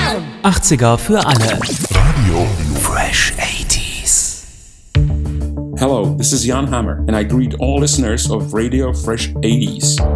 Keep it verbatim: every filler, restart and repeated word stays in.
achtziger für alle. Radio Fresh eighties. Hello, this is Jan Hammer, and I greet all listeners of Radio Fresh eighties.